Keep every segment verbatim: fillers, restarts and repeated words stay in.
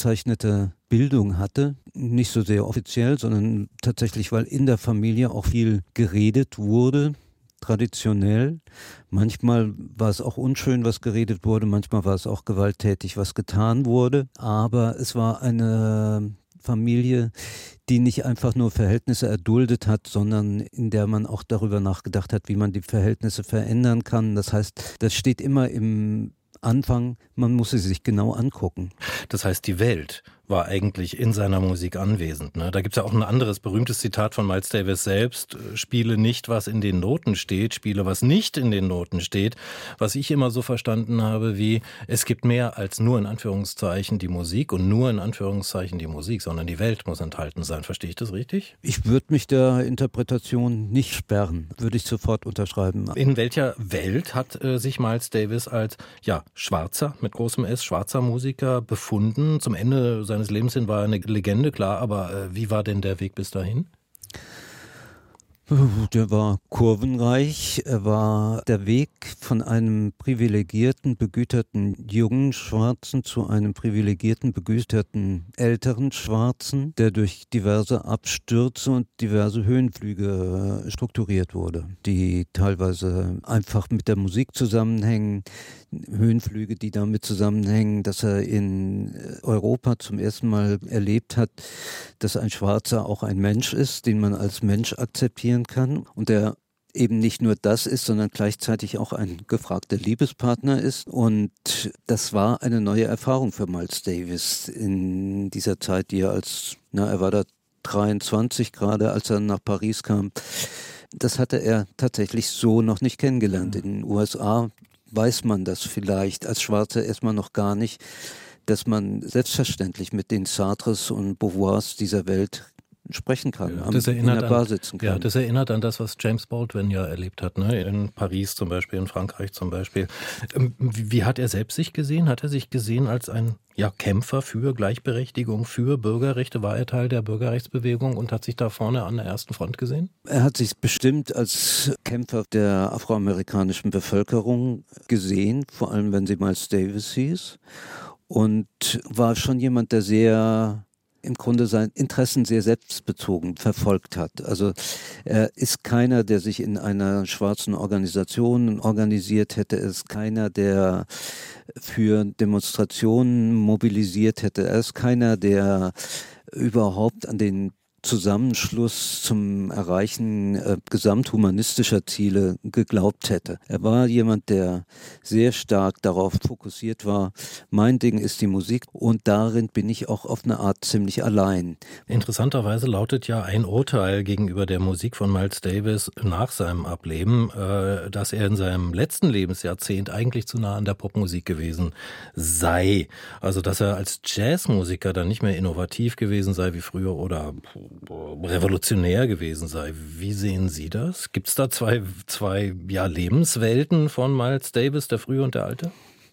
ausgezeichnete Bildung hatte. Nicht so sehr offiziell, sondern tatsächlich, weil in der Familie auch viel geredet wurde, traditionell. Manchmal war es auch unschön, was geredet wurde, manchmal war es auch gewalttätig, was getan wurde. Aber es war eine Familie, die nicht einfach nur Verhältnisse erduldet hat, sondern in der man auch darüber nachgedacht hat, wie man die Verhältnisse verändern kann. Das heißt, das steht immer im Anfang, man muss sie sich genau angucken. Das heißt, die Welt war eigentlich in seiner Musik anwesend. Ne? Da gibt es ja auch ein anderes berühmtes Zitat von Miles Davis selbst. Spiele nicht, was in den Noten steht, spiele, was nicht in den Noten steht. Was ich immer so verstanden habe, wie es gibt mehr als nur in Anführungszeichen die Musik und nur in Anführungszeichen die Musik, sondern die Welt muss enthalten sein. Verstehe ich das richtig? Ich würde mich der Interpretation nicht sperren, würde ich sofort unterschreiben. In welcher Welt hat äh, sich Miles Davis als ja schwarzer, mit großem S, schwarzer Musiker befunden? Zum Ende seiner seines Lebens hin war er eine Legende, klar, aber äh, wie war denn der Weg bis dahin? Der war kurvenreich. Er war der Weg von einem privilegierten, begüterten jungen Schwarzen zu einem privilegierten, begüterten älteren Schwarzen, der durch diverse Abstürze und diverse Höhenflüge strukturiert wurde, die teilweise einfach mit der Musik zusammenhängen. Höhenflüge, die damit zusammenhängen, dass er in Europa zum ersten Mal erlebt hat, dass ein Schwarzer auch ein Mensch ist, den man als Mensch akzeptieren kann und der eben nicht nur das ist, sondern gleichzeitig auch ein gefragter Liebespartner ist. Und das war eine neue Erfahrung für Miles Davis in dieser Zeit, die er als, na, er war da dreiundzwanzig gerade, als er nach Paris kam. Das hatte er tatsächlich so noch nicht kennengelernt. In den U S A weiß man das vielleicht als Schwarzer erstmal noch gar nicht, dass man selbstverständlich mit den Sartres und Beauvoirs dieser Welt sprechen kann, ja, am, das in der Bar an, sitzen kann. Ja, das erinnert an das, was James Baldwin ja erlebt hat, ne? In Paris zum Beispiel, in Frankreich zum Beispiel. Wie, wie hat er selbst sich gesehen? Hat er sich gesehen als ein ja, Kämpfer für Gleichberechtigung, für Bürgerrechte? War er Teil der Bürgerrechtsbewegung und hat sich da vorne an der ersten Front gesehen? Er hat sich bestimmt als Kämpfer der afroamerikanischen Bevölkerung gesehen, vor allem wenn sie Miles Davis hieß. Und war schon jemand, der sehr im Grunde seine Interessen sehr selbstbezogen verfolgt hat. Also er ist keiner, der sich in einer schwarzen Organisation organisiert hätte. Er ist keiner, der für Demonstrationen mobilisiert hätte. Er ist keiner, der überhaupt an den Zusammenschluss zum Erreichen äh, gesamthumanistischer Ziele geglaubt hätte. Er war jemand, der sehr stark darauf fokussiert war, mein Ding ist die Musik und darin bin ich auch auf eine Art ziemlich allein. Interessanterweise lautet ja ein Urteil gegenüber der Musik von Miles Davis nach seinem Ableben, äh, dass er in seinem letzten Lebensjahrzehnt eigentlich zu nah an der Popmusik gewesen sei. Also dass er als Jazzmusiker dann nicht mehr innovativ gewesen sei wie früher oder revolutionär gewesen sei. Wie sehen Sie das? Gibt es da zwei, zwei ja, Lebenswelten von Miles Davis, der frühe und der alte?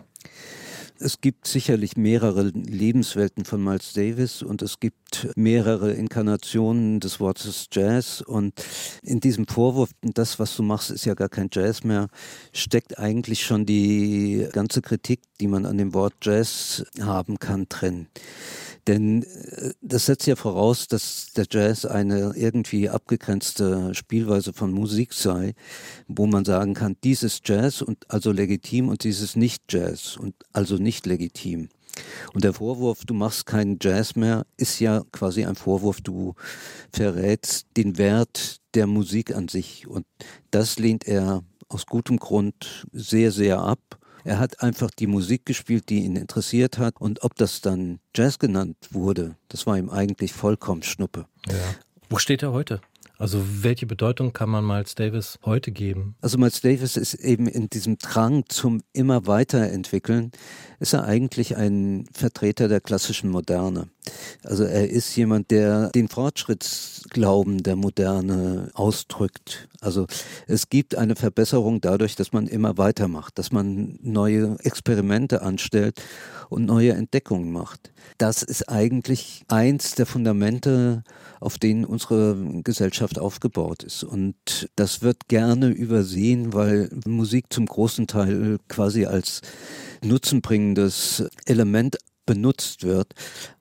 Es gibt sicherlich mehrere Lebenswelten von Miles Davis und es gibt mehrere Inkarnationen des Wortes Jazz und in diesem Vorwurf, das, was du machst, ist ja gar kein Jazz mehr, steckt eigentlich schon die ganze Kritik, die man an dem Wort Jazz haben kann, drin. Denn das setzt ja voraus, dass der Jazz eine irgendwie abgegrenzte Spielweise von Musik sei, wo man sagen kann, dies ist Jazz und also legitim und dies ist nicht Jazz und also nicht legitim. Und der Vorwurf, du machst keinen Jazz mehr, ist ja quasi ein Vorwurf, du verrätst den Wert der Musik an sich. Und das lehnt er aus gutem Grund sehr, sehr ab. Er hat einfach die Musik gespielt, die ihn interessiert hat. Und ob das dann Jazz genannt wurde, das war ihm eigentlich vollkommen Schnuppe. Ja. Wo steht er heute? Also welche Bedeutung kann man Miles Davis heute geben? Also Miles Davis ist eben in diesem Drang zum immer weiterentwickeln, ist er eigentlich ein Vertreter der klassischen Moderne. Also er ist jemand, der den Fortschrittsglauben der Moderne ausdrückt. Also es gibt eine Verbesserung dadurch, dass man immer weitermacht, dass man neue Experimente anstellt und neue Entdeckungen macht. Das ist eigentlich eins der Fundamente, auf denen unsere Gesellschaft aufgebaut ist. Und das wird gerne übersehen, weil Musik zum großen Teil quasi als nutzenbringendes Element benutzt wird.